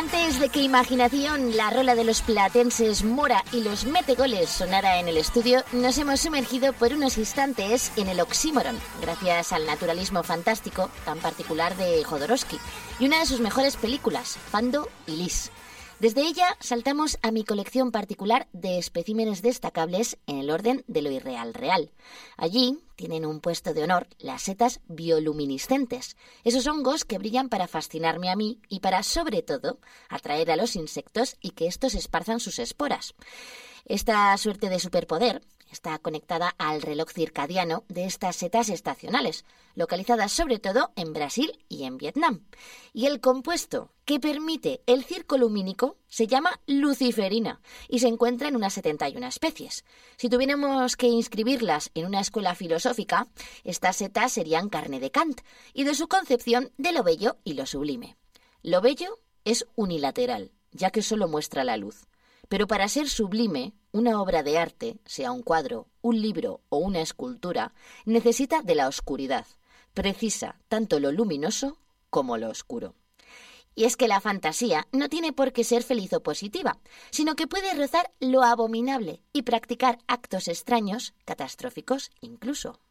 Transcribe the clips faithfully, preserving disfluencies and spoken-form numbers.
Antes de que Imaginación, la rola de los platenses Mora y los metegoles sonara en el estudio, nos hemos sumergido por unos instantes en el oxímoron, gracias al naturalismo fantástico tan particular de Jodorowsky y una de sus mejores películas, Pando y Lis. Desde ella saltamos a mi colección particular de especímenes destacables en el orden de lo irreal real. Allí tienen un puesto de honor las setas bioluminiscentes, esos hongos que brillan para fascinarme a mí y para, sobre todo, atraer a los insectos y que estos esparzan sus esporas. Esta suerte de superpoder está conectada al reloj circadiano de estas setas estacionales, localizadas sobre todo en Brasil y en Vietnam. Y el compuesto que permite el circo lumínico se llama luciferina y se encuentra en unas setenta y una especies. Si tuviéramos que inscribirlas en una escuela filosófica, estas setas serían carne de Kant y de su concepción de lo bello y lo sublime. Lo bello es unilateral, ya que solo muestra la luz. Pero para ser sublime, una obra de arte, sea un cuadro, un libro o una escultura, necesita de la oscuridad. Precisa tanto lo luminoso como lo oscuro. Y es que la fantasía no tiene por qué ser feliz o positiva, sino que puede rozar lo abominable y practicar actos extraños, catastróficos incluso.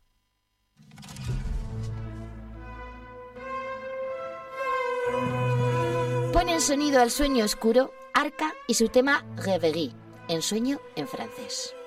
Pone en sonido al sueño oscuro Arca y su tema Rêverie, ensueño en francés.